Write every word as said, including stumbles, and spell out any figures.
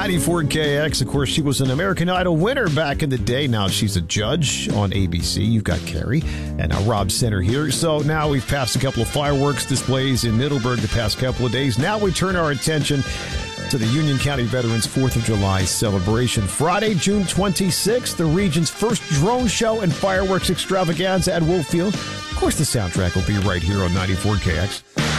ninety-four K X. Of course, she was an American Idol winner back in the day. Now she's a judge on A B C. You've got Carrie and now Rob Center here. So now we've passed a couple of fireworks displays in Middleburg the past couple of days. Now we turn our attention to the Union County Veterans fourth of July celebration. Friday, June twenty-sixth, the region's first drone show and fireworks extravaganza at Wolf Field. Of course, the soundtrack will be right here on ninety-four K X.